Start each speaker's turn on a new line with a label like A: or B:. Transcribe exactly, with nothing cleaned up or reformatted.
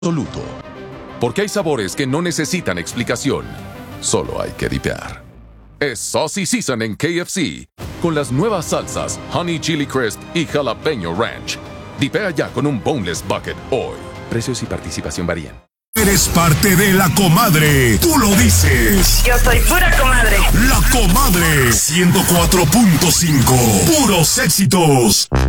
A: absoluto. Porque hay sabores que no necesitan explicación. Solo hay que dipear. Es Saucy Season en K F C. Con las nuevas salsas Honey Chili Crisp y Jalapeño Ranch. Dipea ya con un Boneless Bucket hoy. Precios y participación varían.
B: Eres parte de La Comadre. Tú lo dices.
C: Yo soy pura comadre.
B: La Comadre. ciento cuatro punto cinco. Puros éxitos.